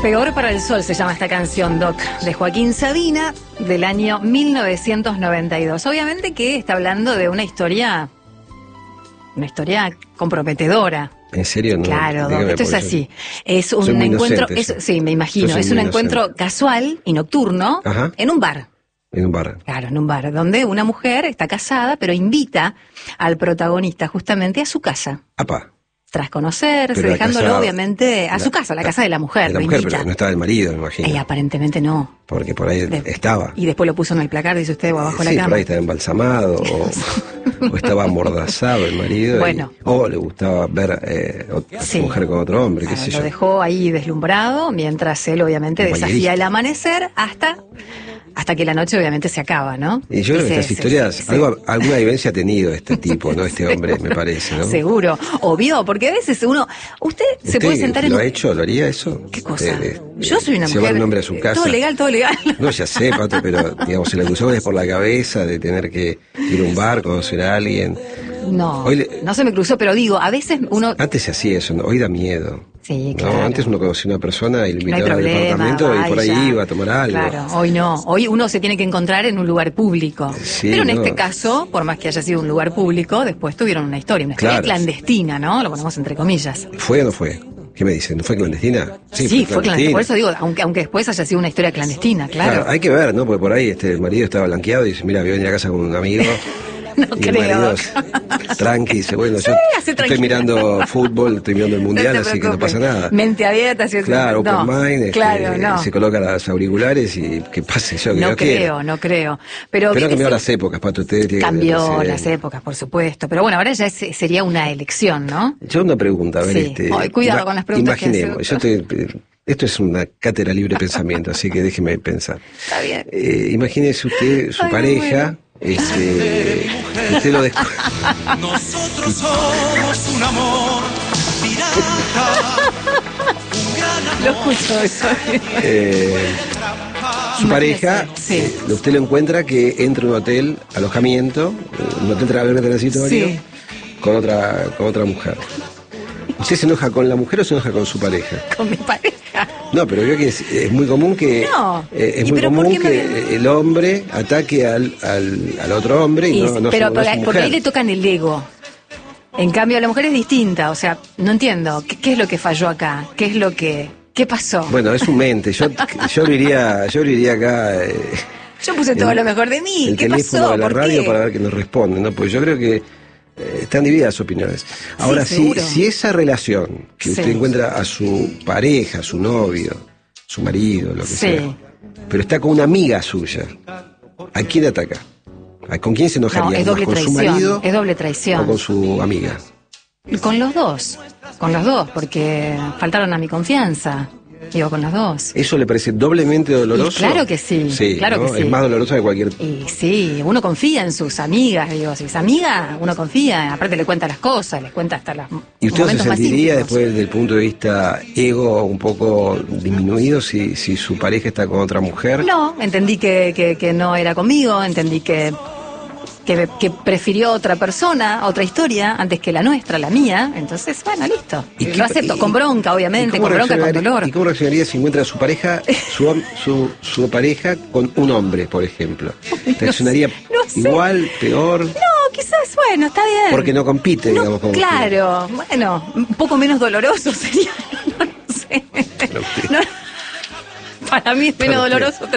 Peor para el sol se llama esta canción, Doc, de Joaquín Sabina, del año 1992. Obviamente que está hablando de una historia comprometedora. ¿En serio? No, claro, Doc, esto es así. Es un encuentro, sí, me imagino, es un encuentro casual y nocturno. Ajá. En un bar. En un bar. Claro, en un bar, donde una mujer está casada, pero invita al protagonista justamente a su casa. Apa. Tras conocerse, dejándolo obviamente a su casa, la casa de la mujer. De la mujer, pero no estaba el marido, me imagino. Y aparentemente no. Porque por ahí estaba. Y después lo puso en el placar, dice usted, o abajo de la cama. Sí, por ahí estaba embalsamado, o estaba amordazado el marido. Bueno. O le gustaba ver a su mujer con otro hombre, qué sé yo. Lo dejó ahí deslumbrado, mientras él obviamente desafía el amanecer hasta que la noche obviamente se acaba, ¿no? Y yo creo que estas historias, alguna vivencia ha tenido este tipo, ¿no? Este hombre, me parece, ¿no? Seguro. O vio, porque a veces ¿Usted se puede sentar en ¿Lo ha hecho? ¿Lo haría eso? ¿Qué cosa? Yo soy una mujer. Llevar un hombre a su casa. Todo legal, todo legal. No, ya sé, Pato, pero digamos, se le cruzó por la cabeza de tener que ir a un bar, conocer a alguien. No, no se me cruzó, pero digo, a veces uno... Antes se hacía eso, ¿no? Hoy da miedo. Sí, claro. ¿No? Antes uno conocía a una persona y lo invitaba al departamento y por ahí iba a tomar algo. Claro, hoy no. Hoy uno se tiene que encontrar en un lugar público. Sí, pero en este caso, por más que haya sido un lugar público, después tuvieron una historia clandestina, ¿no? Lo ponemos entre comillas. ¿Fue o no fue? ¿Qué me dicen? ¿No fue clandestina? Sí, fue clandestina. Por eso digo, aunque después haya sido una historia clandestina, claro. Hay que ver, ¿no? Porque por ahí el marido estaba blanqueado y dice, mira, voy a venir a casa con un amigo. No creo. Tranqui, dice, bueno, yo estoy mirando fútbol, estoy mirando el mundial, así que no pasa nada. Mente abierta, ¿sí? Claro, open mind, se coloca los auriculares y que pase yo. No creo. Pero cambió las épocas, Pato. Cambió las épocas, por supuesto. Pero bueno, ahora ya sería una elección, ¿no? Yo una pregunta, a ver, cuidado con las preguntas. Imaginemos, esto es una cátedra libre de pensamiento, así que déjeme pensar. Está bien. Imagínese usted, su pareja... usted lo descubre. Nosotros somos un amor pirata, un gran amor. Lo escucho eso. Su pareja, usted lo encuentra que entra a un hotel, alojamiento, un hotel transitorio, con otra mujer. ¿Usted se enoja con la mujer o se enoja con su pareja? Con mi pareja. No, pero veo que es muy común que el hombre ataque al otro hombre y no porque ahí le tocan el ego. En cambio, la mujer es distinta. O sea, no entiendo. ¿Qué es lo que falló acá? ¿Qué pasó? Bueno, es su mente. Yo iría acá. Yo puse todo lo mejor de mí. ¿Qué pasó? El teléfono de la radio para ver que nos responde, ¿no? Pues yo creo que están divididas opiniones. Ahora, si esa relación que usted encuentra a su pareja, a su novio, su marido, lo que sea, pero está con una amiga suya, ¿a quién ataca? ¿Con quién se enojaría? No, es doble ¿Con traición, su marido? Es doble traición. ¿O con su amiga? Con los dos, porque faltaron a mi confianza. Digo, con las dos. ¿Eso le parece doblemente doloroso? Claro que sí, claro que sí. Es más doloroso que cualquier... Y sí, uno confía en sus amigas, digo, si es amiga, uno confía, aparte le cuenta las cosas, les cuenta hasta los ¿Y usted momentos se sentiría más íntimos? después del punto de vista ego un poco disminuido si su pareja está con otra mujer? No, entendí que no era conmigo, entendí que prefirió otra persona, otra historia, antes que la nuestra, la mía. Entonces, bueno, listo. Lo acepto, con bronca, obviamente, con bronca, con dolor. ¿Y cómo reaccionaría si encuentra a su pareja, su pareja con un hombre, por ejemplo? ¿Reaccionaría igual, peor? No, quizás, bueno, está bien. Porque no compite, digamos. Como claro, bueno, un poco menos doloroso sería, no sé. Para mí es menos doloroso.